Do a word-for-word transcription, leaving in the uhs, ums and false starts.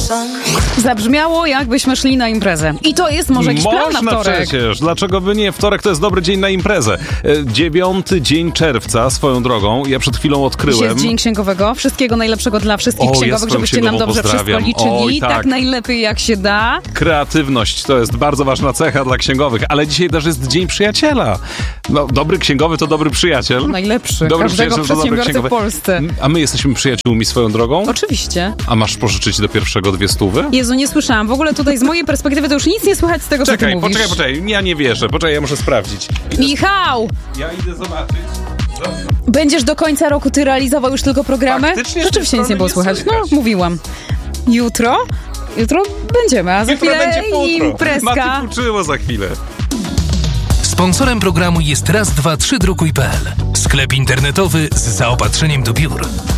Zabrzmiało, jakbyśmy szli na imprezę. I to jest może jakiś plan na Można wtorek. przecież. Dlaczego by nie? Wtorek to jest dobry dzień na imprezę. E, Dziewiąty dzień czerwca, swoją drogą. Ja przed chwilą odkryłem. Jest dzień księgowego. Wszystkiego najlepszego dla wszystkich O, ja księgowych, swoją żebyście nam księgową dobrze wszystko pozdrawiam. liczyli. Oj, tak. tak najlepiej jak się da. Kreatywność to jest bardzo ważna cecha dla księgowych, ale dzisiaj też jest dzień przyjaciela. No, dobry księgowy to dobry przyjaciel. Najlepszy. Dobry Każdego przyjaciel to dobry przedsiębiorcy w księgowy. Polsce. A my jesteśmy przyjaciółmi swoją drogą? Oczywiście. A masz pożyczyć do pierwszego dwie stówy? Jezu, nie słyszałam. W ogóle tutaj z mojej perspektywy to już nic nie słychać z tego, co ty Czekaj, mówisz. poczekaj, poczekaj. Ja nie wierzę. Poczekaj, ja muszę sprawdzić. Idę... Michał! Ja idę zobaczyć. Będziesz do końca roku ty realizował już tylko programy? Faktycznie z Rzeczywiście tej nic nie było strony nie słychać. No, słychać. mówiłam. Jutro? Jutro będziemy, a za Jutro chwilę będzie futro. imprezka. Mati uczyło za chwilę. Sponsorem programu jest raz dwa trzy drukuj kropka pe el. Sklep internetowy z zaopatrzeniem do biur.